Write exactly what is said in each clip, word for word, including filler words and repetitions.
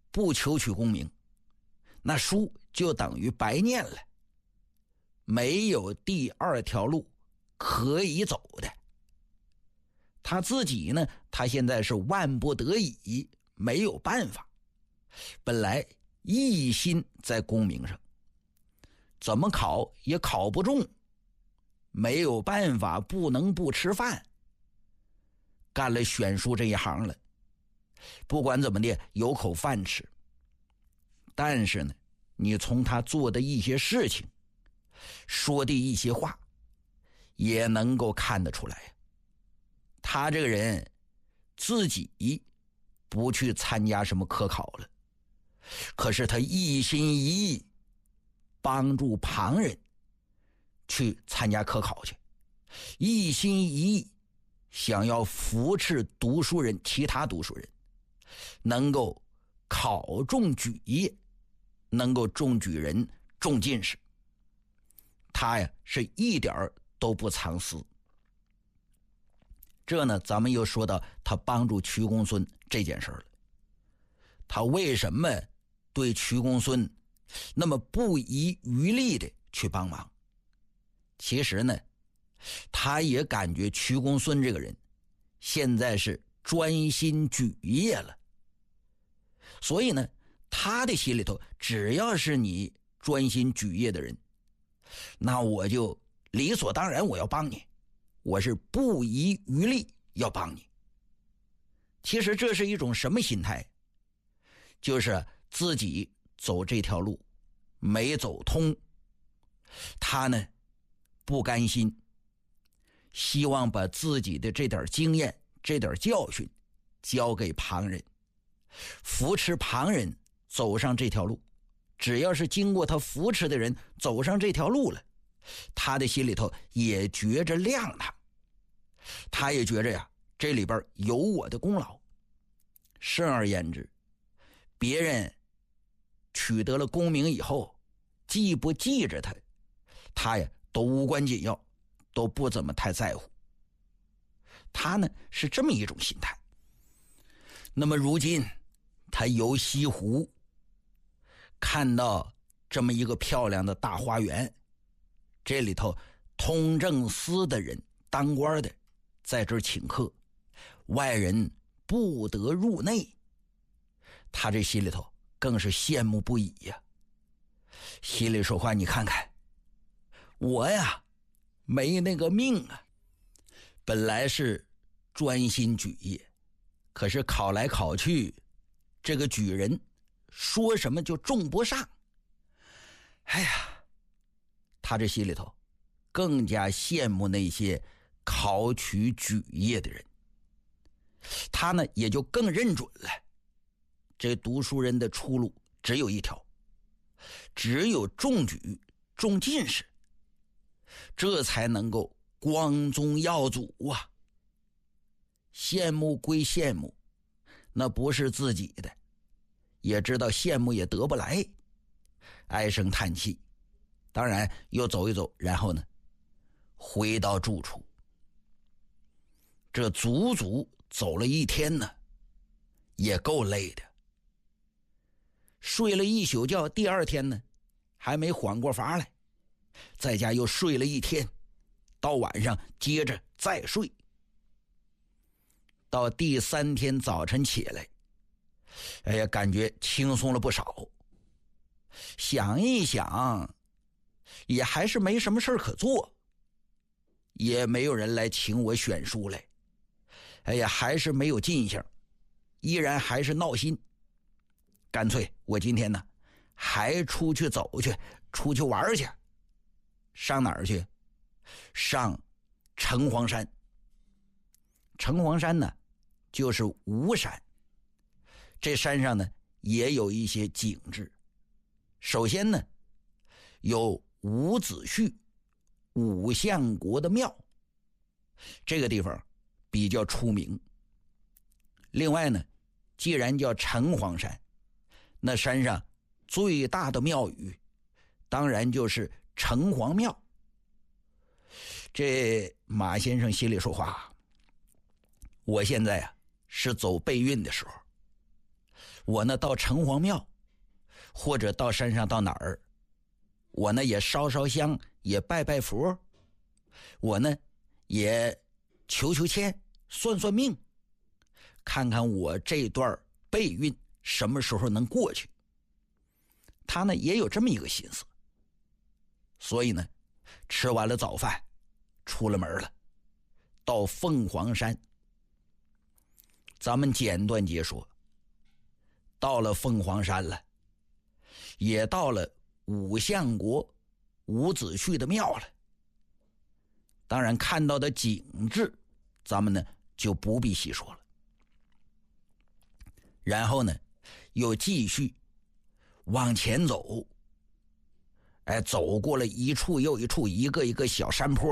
不求取功名，那书就等于白念了，没有第二条路可以走的。他自己呢，他现在是万不得已，没有办法，本来一心在功名上，怎么考也考不中，没有办法，不能不吃饭，干了选书这一行了。不管怎么的，有口饭吃。但是呢，你从他做的一些事情，说的一些话，也能够看得出来，他这个人自己不去参加什么科考了，可是他一心一意帮助旁人去参加科考去，一心一意想要扶持读书人，其他读书人能够考中举业，能够中举人，中进士，他呀是一点都不藏私。这呢，咱们又说到他帮助瞿公孙这件事了。他为什么对瞿公孙那么不遗余力的去帮忙？其实呢，他也感觉瞿公孙这个人现在是专心举业了，所以呢，他的心里头，只要是你专心举业的人，那我就理所当然我要帮你，我是不遗余力要帮你。其实这是一种什么心态？就是自己走这条路没走通，他呢不甘心，希望把自己的这点经验，这点教训交给旁人，扶持旁人走上这条路。只要是经过他扶持的人走上这条路了，他的心里头也觉着亮堂，他也觉着呀，这里边有我的功劳。甚而言之，别人取得了功名以后，记不记着他，他呀都无关紧要，都不怎么太在乎。他呢是这么一种心态。那么如今他游西湖，看到这么一个漂亮的大花园，这里头通政司的人，当官的在这儿请客，外人不得入内，他这心里头更是羡慕不已呀。心里说话，你看看我呀没那个命啊，本来是专心举业，可是考来考去，这个举人说什么就中不上。哎呀，他这心里头更加羡慕那些考取举业的人，他呢也就更认准了，这读书人的出路只有一条，只有中举中进士，这才能够光宗耀祖啊。羡慕归羡慕，那不是自己的，也知道羡慕也得不来，唉声叹气，当然又走一走，然后呢回到住处。这足足走了一天呢，也够累的。睡了一宿觉，第二天呢还没缓过乏来，在家又睡了一天，到晚上接着再睡。到第三天早晨起来，哎呀，感觉轻松了不少。想一想，也还是没什么事可做，也没有人来请我选书来，哎呀，还是没有进项，依然还是闹心。干脆我今天呢还出去走去，出去玩去。上哪儿去？上城隍山。城隍山呢就是吴山，这山上呢也有一些景致。首先呢有伍子胥武相国的庙，这个地方比较出名。另外呢，既然叫城隍山，那山上最大的庙宇当然就是城隍庙。这马先生心里说话，我现在啊是走备孕的时候， 我呢到城隍庙，或者到山上到哪儿，我呢也烧烧香，也拜拜佛，我呢也求求签，算算命，看看我这段备孕什么时候能过去。他呢也有这么一个心思，所以呢吃完了早饭出了门了，到凤凰山。咱们简短截说，到了凤凰山了，也到了武相国伍子胥的庙了。当然看到的景致咱们呢就不必细说了。然后呢又继续往前走，哎，走过了一处又一处，一个一个小山坡。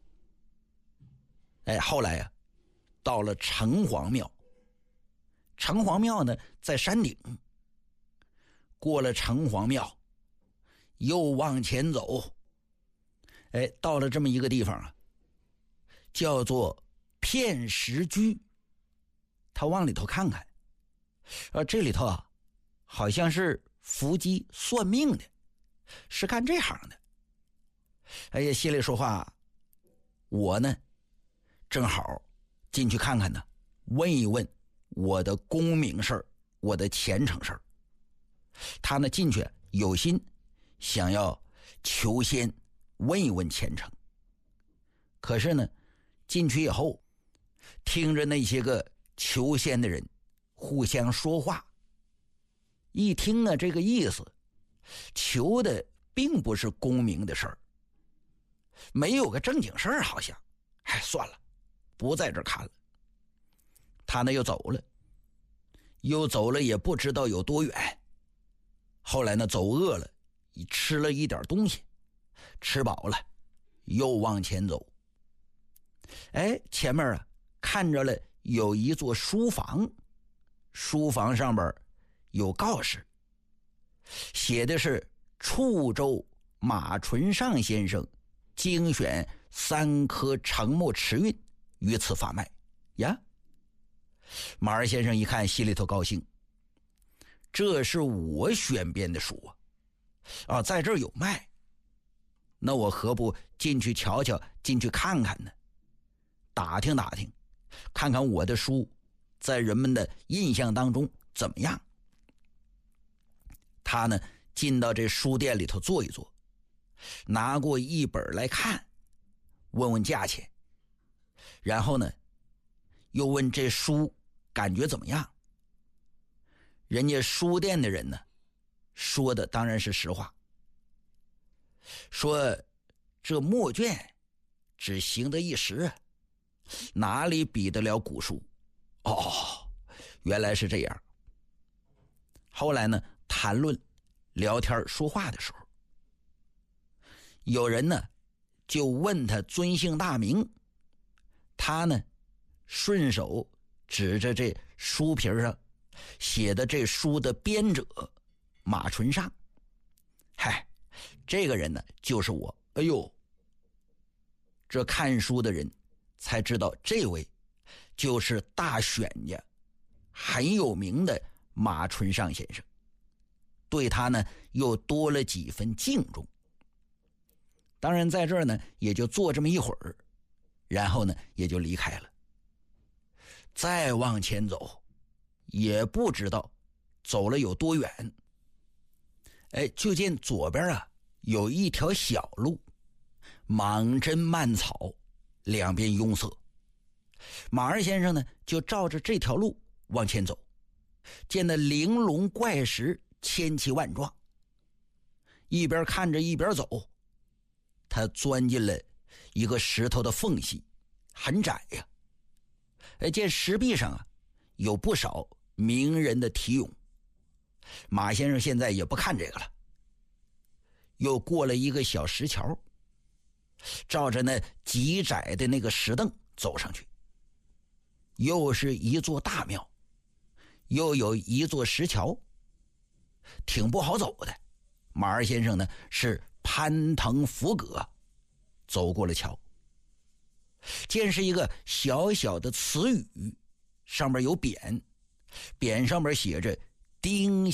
哎，后来啊到了城隍庙。城隍庙呢在山顶，过了城隍庙又往前走，哎，到了这么一个地方啊，叫做片石居。他往里头看看，啊，这里头啊好像是伏击算命的，是干这行的。哎呀，心里说话，我呢正好进去看看呢，问一问我的功名事儿，我的前程事儿。他呢进去有心想要求仙，问一问前程。可是呢进去以后，听着那些个求仙的人互相说话，一听啊这个意思，求的并不是功名的事儿，没有个正经事儿，好像哎算了，不在这儿看了。他呢又走了，又走了也不知道有多远。后来呢走饿了，吃了一点东西，吃饱了又往前走。哎，前面啊看着了有一座书房，书房上边有告示，写的是处州马纯上先生精选三颗成木持运于此发卖呀。马二先生一看心里头高兴，这是我选编的书啊，啊，在这儿有卖，那我何不进去瞧瞧，进去看看呢？打听打听，看看我的书在人们的印象当中怎么样。他呢进到这书店里头坐一坐，拿过一本来看，问问价钱，然后呢又问这书感觉怎么样。人家书店的人呢说的当然是实话，说这墨卷只行得一时，哪里比得了古书。哦，原来是这样。后来呢谈论聊天说话的时候，有人呢就问他尊姓大名，他呢顺手指着这书皮上写的这书的编者马纯上，嗨，这个人呢就是我。哎呦，这看书的人才知道这位就是大选家很有名的马纯上先生，对他呢又多了几分敬重。当然在这儿呢也就坐这么一会儿，然后呢也就离开了。再往前走也不知道走了有多远，哎，就见左边啊有一条小路，莽针蔓草，两边拥塞。马二先生呢就照着这条路往前走，见那玲珑怪石千奇万状，一边看着一边走，他钻进了一个石头的缝隙，很窄呀。哎，见石壁上啊有不少名人的题咏，马先生现在也不看这个了，又过了一个小石桥，照着那极窄的那个石凳走上去，又是一座大庙，又有一座石桥，挺不好走的。马二先生呢是攀藤扶葛走过了桥，见是一个小小的词语，上面有匾，匾上面写着丁